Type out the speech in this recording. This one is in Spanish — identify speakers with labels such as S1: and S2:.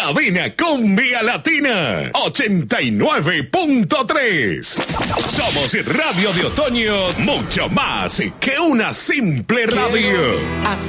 S1: Cabina Cumbia Latina 89.3. Somos Radio de Otoño, mucho más que una simple radio.